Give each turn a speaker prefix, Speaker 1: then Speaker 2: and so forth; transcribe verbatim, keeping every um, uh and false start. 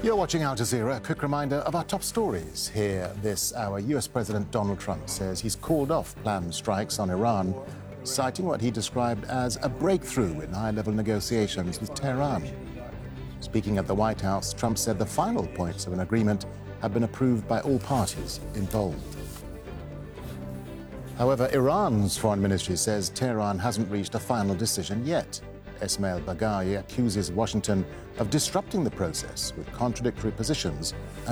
Speaker 1: You're watching Al Jazeera. A quick reminder of our top stories. Here this hour, U S President Donald Trump says he's called off planned strikes on Iran, citing what he described as a breakthrough in high-level negotiations with Tehran. Speaking at the White House, Trump said the final points of an agreement have been approved by all parties involved. However, Iran's foreign ministry says Tehran hasn't reached a final decision yet. Esmail Baghaei accuses Washington of disrupting the process with contradictory positions